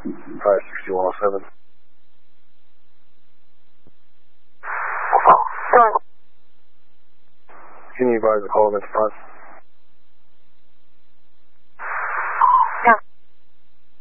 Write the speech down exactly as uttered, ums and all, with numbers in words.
five sixty-one oh seven. Sorry. Can you advise the call in response?